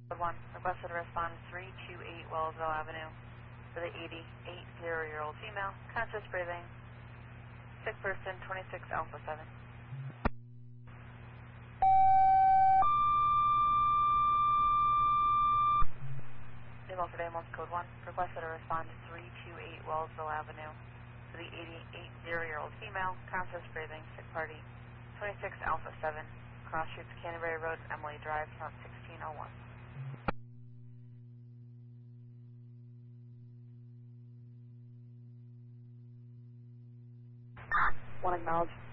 1, requested to respond 328 Wellsville Avenue for the 80-year-old female, conscious breathing, sick person, 26 Alpha 7. Email for ambulance code 1, requested to respond 328 Wellsville Avenue for the 80-year-old female, conscious breathing, sick party, 26 Alpha 7, cross streets Canterbury Road, Emily Drive, count 1601. One acknowledged.